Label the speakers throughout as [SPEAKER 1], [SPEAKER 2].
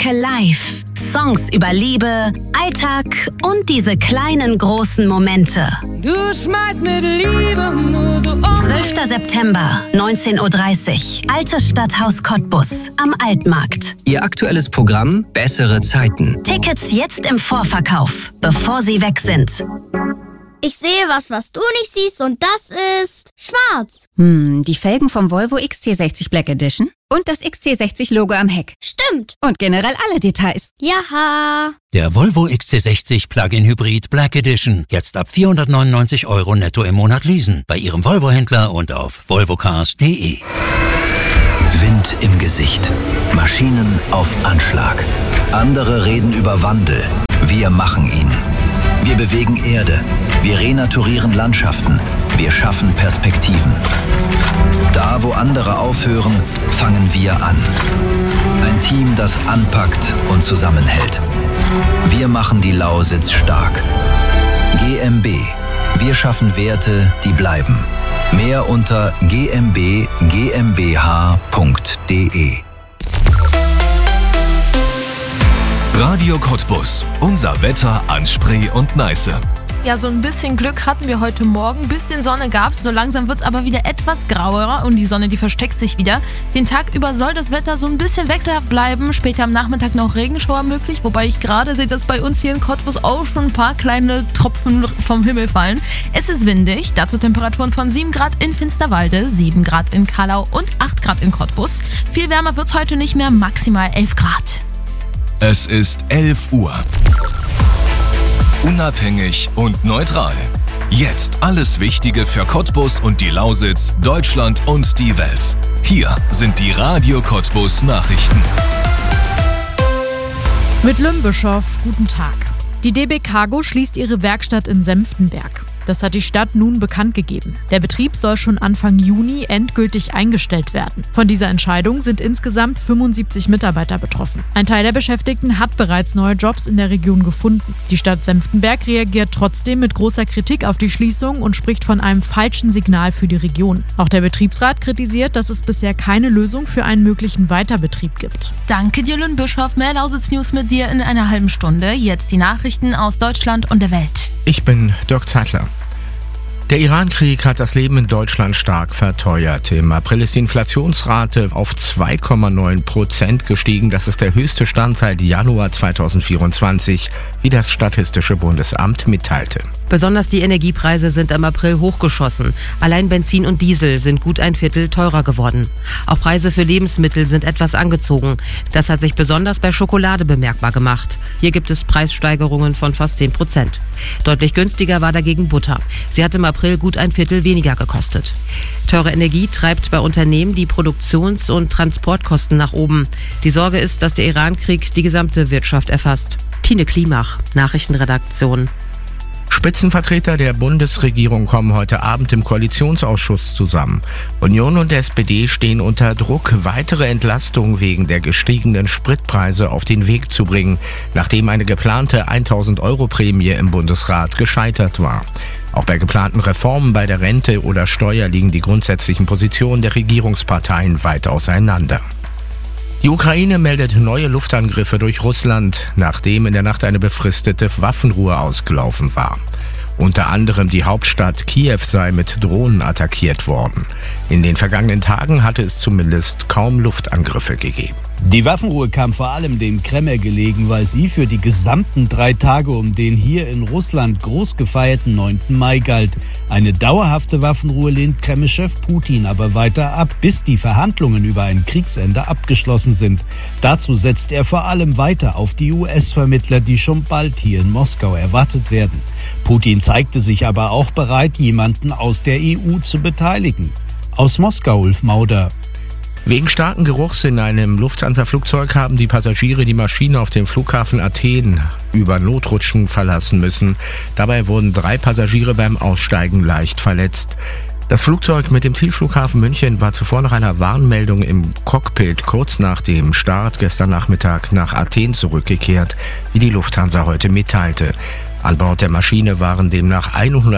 [SPEAKER 1] Stärke live. Songs über Liebe, Alltag und diese kleinen großen Momente.
[SPEAKER 2] Du schmeißt mit Liebe nur so um.
[SPEAKER 1] 12. September, 19.30 Uhr. Altes Stadthaus Cottbus am Altmarkt.
[SPEAKER 3] Ihr aktuelles Programm Bessere Zeiten.
[SPEAKER 1] Tickets jetzt im Vorverkauf, bevor sie weg sind.
[SPEAKER 4] Ich sehe was du nicht siehst, und das ist schwarz.
[SPEAKER 5] Die Felgen vom Volvo XC60 Black Edition und das XC60-Logo am Heck.
[SPEAKER 4] Stimmt.
[SPEAKER 5] Und generell alle Details.
[SPEAKER 4] Jaha.
[SPEAKER 6] Der Volvo XC60 Plug-in Hybrid Black Edition. Jetzt ab 499 € netto im Monat leasen. Bei Ihrem Volvo-Händler und auf volvocars.de.
[SPEAKER 7] Wind im Gesicht. Maschinen auf Anschlag. Andere reden über Wandel. Wir machen ihn. Wir bewegen Erde. Wir renaturieren Landschaften. Wir schaffen Perspektiven. Da, wo andere aufhören, fangen wir an. Ein Team, das anpackt und zusammenhält. Wir machen die Lausitz stark. GmbH. Wir schaffen Werte, die bleiben. Mehr unter gmbh.de.
[SPEAKER 8] Radio Cottbus. Unser Wetter an Spree und Neiße.
[SPEAKER 9] Ja, so ein bisschen Glück hatten wir heute Morgen. Bisschen Sonne gab's. So langsam wird's aber wieder etwas grauer und die Sonne, die versteckt sich wieder. Den Tag über soll das Wetter so ein bisschen wechselhaft bleiben. Später am Nachmittag noch Regenschauer möglich. Wobei ich gerade sehe, dass bei uns hier in Cottbus auch schon ein paar kleine Tropfen vom Himmel fallen. Es ist windig. Dazu Temperaturen von 7 Grad in Finsterwalde, 7 Grad in Kallau und 8 Grad in Cottbus. Viel wärmer wird's heute nicht mehr. Maximal 11 Grad.
[SPEAKER 8] Es ist 11 Uhr. Unabhängig und neutral. Jetzt alles Wichtige für Cottbus und die Lausitz, Deutschland und die Welt. Hier sind die Radio Cottbus Nachrichten.
[SPEAKER 10] Mit Lynn Bischoff, guten Tag. Die DB Cargo schließt ihre Werkstatt in Senftenberg. Das hat die Stadt nun bekannt gegeben. Der Betrieb soll schon Anfang Juni endgültig eingestellt werden. Von dieser Entscheidung sind insgesamt 75 Mitarbeiter betroffen. Ein Teil der Beschäftigten hat bereits neue Jobs in der Region gefunden. Die Stadt Senftenberg reagiert trotzdem mit großer Kritik auf die Schließung und spricht von einem falschen Signal für die Region. Auch der Betriebsrat kritisiert, dass es bisher keine Lösung für einen möglichen Weiterbetrieb gibt.
[SPEAKER 9] Danke dir, Lynn Bischoff. Mehr Lausitz-News mit dir in einer halben Stunde. Jetzt die Nachrichten aus Deutschland und der Welt.
[SPEAKER 11] Ich bin Dirk Zeitler. Der Iran-Krieg hat das Leben in Deutschland stark verteuert. Im April ist die Inflationsrate auf 2,9% gestiegen. Das ist der höchste Stand seit Januar 2024, wie das Statistische Bundesamt mitteilte.
[SPEAKER 12] Besonders die Energiepreise sind im April hochgeschossen. Allein Benzin und Diesel sind gut ein Viertel teurer geworden. Auch Preise für Lebensmittel sind etwas angezogen. Das hat sich besonders bei Schokolade bemerkbar gemacht. Hier gibt es Preissteigerungen von fast 10%. Deutlich günstiger war dagegen Butter. Sie hat im April gut ein Viertel weniger gekostet. Teure Energie treibt bei Unternehmen die Produktions- und Transportkosten nach oben. Die Sorge ist, dass der Iran-Krieg die gesamte Wirtschaft erfasst. Tine Klimach, Nachrichtenredaktion.
[SPEAKER 11] Spitzenvertreter der Bundesregierung kommen heute Abend im Koalitionsausschuss zusammen. Union und SPD stehen unter Druck, weitere Entlastungen wegen der gestiegenen Spritpreise auf den Weg zu bringen, nachdem eine geplante 1.000-Euro-Prämie im Bundesrat gescheitert war. Auch bei geplanten Reformen bei der Rente oder Steuer liegen die grundsätzlichen Positionen der Regierungsparteien weit auseinander. Die Ukraine meldet neue Luftangriffe durch Russland, nachdem in der Nacht eine befristete Waffenruhe ausgelaufen war. Unter anderem die Hauptstadt Kiew sei mit Drohnen attackiert worden. In den vergangenen Tagen hatte es zumindest kaum Luftangriffe gegeben.
[SPEAKER 13] Die Waffenruhe kam vor allem dem Kreml gelegen, weil sie für die gesamten 3 Tage um den hier in Russland groß gefeierten 9. Mai galt. Eine dauerhafte Waffenruhe lehnt Kreml-Chef Putin aber weiter ab, bis die Verhandlungen über ein Kriegsende abgeschlossen sind. Dazu setzt er vor allem weiter auf die US-Vermittler, die schon bald hier in Moskau erwartet werden. Putin zeigte sich aber auch bereit, jemanden aus der EU zu beteiligen. Aus Moskau, Ulf Mauder.
[SPEAKER 11] Wegen starken Geruchs in einem Lufthansa-Flugzeug haben die Passagiere die Maschine auf dem Flughafen Athen über Notrutschen verlassen müssen. Dabei wurden 3 Passagiere beim Aussteigen leicht verletzt. Das Flugzeug mit dem Zielflughafen München war zuvor nach einer Warnmeldung im Cockpit kurz nach dem Start gestern Nachmittag nach Athen zurückgekehrt, wie die Lufthansa heute mitteilte. An Bord der Maschine waren demnach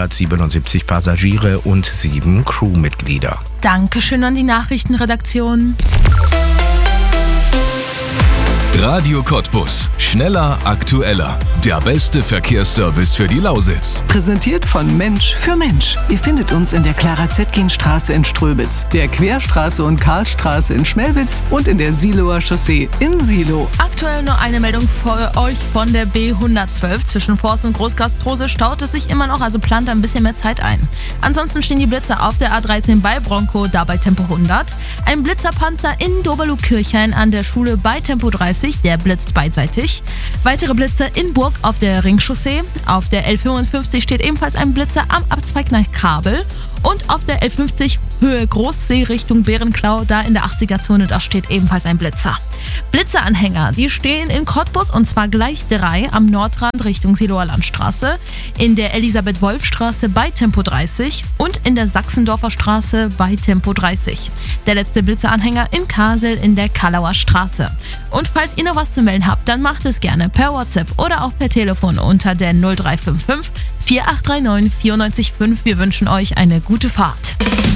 [SPEAKER 11] 177 Passagiere und 7 Crewmitglieder.
[SPEAKER 9] Dankeschön an die Nachrichtenredaktion.
[SPEAKER 8] Radio Cottbus. Schneller, aktueller. Der beste Verkehrsservice für die Lausitz.
[SPEAKER 14] Präsentiert von Mensch für Mensch. Ihr findet uns in der Clara-Zetkin-Straße in Ströbitz, der Querstraße und Karlstraße in Schmelwitz und in der Siloer Chaussee in Silo.
[SPEAKER 9] Aktuell nur eine Meldung für euch von der B112. Zwischen Forst und Großgastrose staut es sich immer noch, also plant ein bisschen mehr Zeit ein. Ansonsten stehen die Blitzer auf der A13 bei Bronco, dabei Tempo 100. Ein Blitzerpanzer in Doberlu-Kirchhain an der Schule bei Tempo 30, der blitzt beidseitig. Weitere Blitzer in Burg auf der Ringchaussee. Auf der L55 steht ebenfalls ein Blitzer am Abzweig nach Kabel. Und auf der L50 Höhe Großsee Richtung Bärenklau, da in der 80er-Zone, da steht ebenfalls ein Blitzer. Blitzeranhänger, die stehen in Cottbus und zwar gleich 3 am Nordrand Richtung Siloer Landstraße, in der Elisabeth-Wolf-Straße bei Tempo 30 und in der Sachsendorfer Straße bei Tempo 30. Der letzte Blitzeranhänger in Kasel in der Kallauer Straße. Und falls ihr noch was zu melden habt, dann macht es gerne per WhatsApp oder auch per Telefon unter der 0355 4839 94,5. Wir wünschen euch eine gute Fahrt.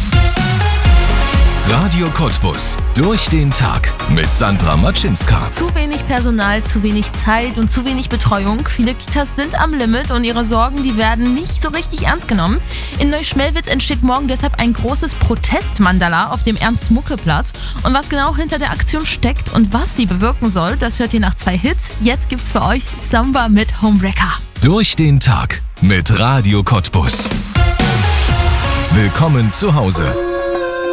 [SPEAKER 8] Radio Cottbus. Durch den Tag mit Sandra Matschinska.
[SPEAKER 9] Zu wenig Personal, zu wenig Zeit und zu wenig Betreuung. Viele Kitas sind am Limit und ihre Sorgen, die werden nicht so richtig ernst genommen. In Neuschmelwitz entsteht morgen deshalb ein großes Protestmandala auf dem Ernst-Mucke-Platz. Und was genau hinter der Aktion steckt und was sie bewirken soll, das hört ihr nach 2 Hits. Jetzt gibt's für euch Samba mit Homewrecker.
[SPEAKER 8] Durch den Tag mit Radio Cottbus. Willkommen zu Hause.